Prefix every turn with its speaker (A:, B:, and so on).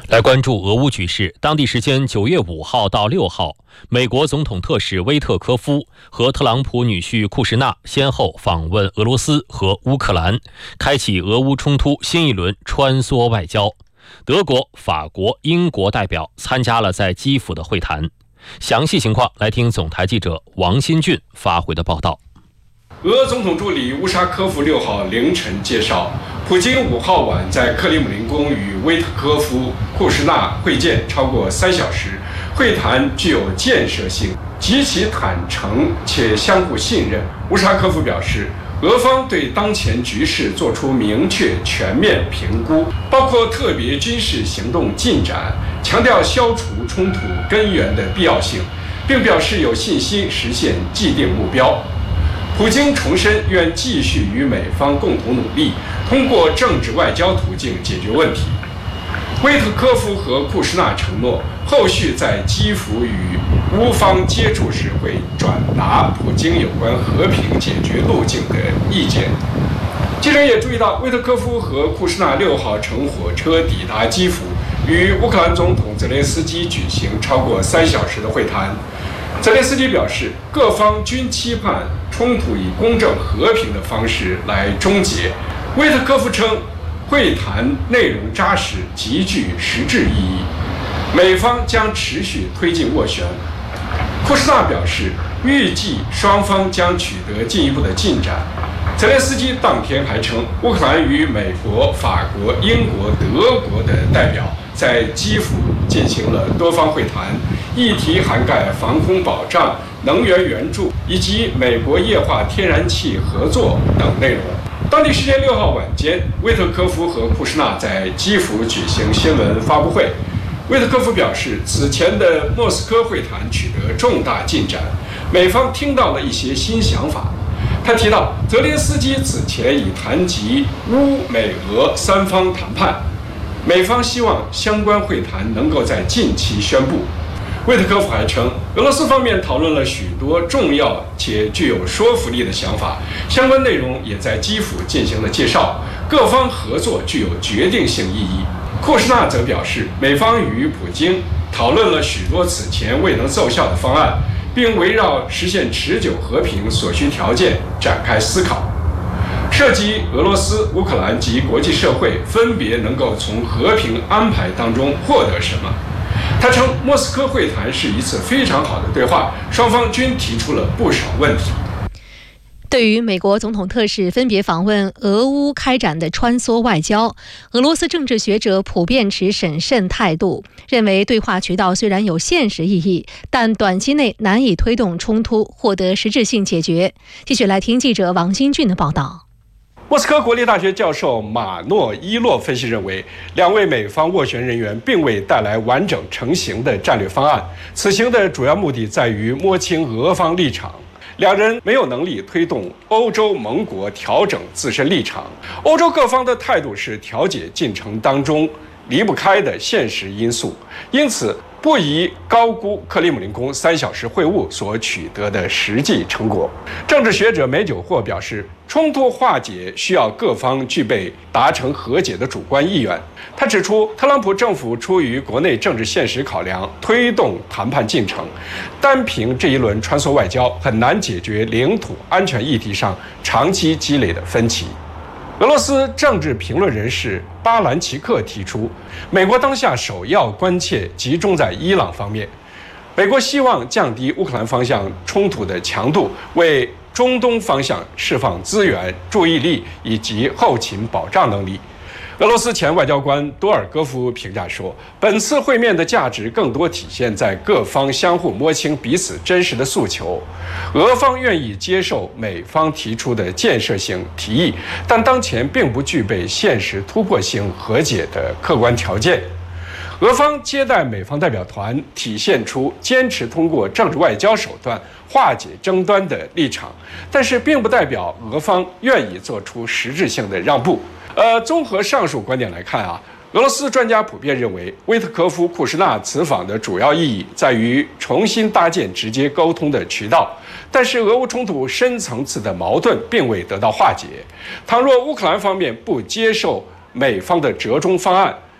A: 来关注俄乌局势。当地时间9月5号到6号，美国总统特使威特科夫和特朗普女婿库什纳先后访问俄罗斯和乌克兰，开启俄乌冲突新一轮穿梭外交。德国、法国、英国代表参加了在基辅的会谈。详细情况来听总台记者王新俊发回的报道。
B: 俄总统助理乌沙科夫6号凌晨介绍，普京5号晚在克里姆林宫与威特科夫、库什纳会见超过3小时，会谈具有建设性，极其坦诚且相互信任。乌沙科夫表示，俄方对当前局势作出明确全面评估，包括特别军事行动进展，强调消除冲突根源的必要性，并表示有信心实现既定目标。普京重申愿继续与美方共同努力，通过政治外交途径解决问题。威特科夫和库什纳承诺，后续在基辅与乌方接触时会转达普京有关和平解决路径的意见。记者也注意到，威特科夫和库什纳6号乘火车抵达基辅，与乌克兰总统泽连斯基举行超过3小时的会谈。泽连斯基表示，各方均期盼冲突以公正和平的方式来终结。威特科夫称，会谈内容扎实，极具实质意义，美方将持续推进斡旋。库什纳表示，预计双方将取得进一步的进展。泽连斯基当天还称，乌克兰与美国、法国、英国、德国的代表在基辅进行了多方会谈，议题涵盖防空保障、能源援助以及美国液化天然气合作等内容。当地时间6号晚间，威特科夫和库什纳在基辅举行新闻发布会。威特科夫表示，此前的莫斯科会谈取得重大进展，美方听到了一些新想法。他提到，泽连斯基此前已谈及乌美俄3方谈判，美方希望相关会谈能够在近期宣布。威特科夫还称，俄罗斯方面讨论了许多重要且具有说服力的想法，相关内容也在基辅进行了介绍，各方合作具有决定性意义。库什纳则表示，美方与普京讨论了许多此前未能奏效的方案，并围绕实现持久和平所需条件展开思考，涉及俄罗斯、乌克兰及国际社会分别能够从和平安排当中获得什么。他称，莫斯科会谈是一次非常好的对话，双方均提出了不少问题。
C: 对于美国总统特使分别访问俄乌开展的穿梭外交，俄罗斯政治学者普遍持审慎态度，认为对话渠道虽然有现实意义，但短期内难以推动冲突获得实质性解决。继续来听记者王新俊的报道。
B: 莫斯科国立大学教授马诺伊洛分析认为，2位美方斡旋人员并未带来完整成型的战略方案，此行的主要目的在于摸清俄方立场。2人没有能力推动欧洲盟国调整自身立场，欧洲各方的态度是调解进程当中离不开的现实因素，因此不宜高估克里姆林宫3小时会晤所取得的实际成果。政治学者梅久霍表示，冲突化解需要各方具备达成和解的主观意愿。他指出，特朗普政府出于国内政治现实考量，推动谈判进程，单凭这一轮穿梭外交很难解决领土安全议题上长期积累的分歧。俄罗斯政治评论人士巴兰奇克提出，美国当下首要关切集中在伊朗方面，美国希望降低乌克兰方向冲突的强度，为中东方向释放资源、注意力以及后勤保障能力。俄罗斯前外交官多尔戈夫评价说，本次会面的价值更多体现在各方相互摸清彼此真实的诉求。俄方愿意接受美方提出的建设性提议，但当前并不具备现实突破性和解的客观条件。俄方接待美方代表团，体现出坚持通过政治外交手段化解争端的立场，但是并不代表俄方愿意做出实质性的让步。综合上述观点来看啊，俄罗斯专家普遍认为，威特科夫、库什纳此访的主要意义在于重新搭建直接沟通的渠道，但是俄乌冲突深层次的矛盾并未得到化解。倘若乌克兰方面不接受美方的折中方案，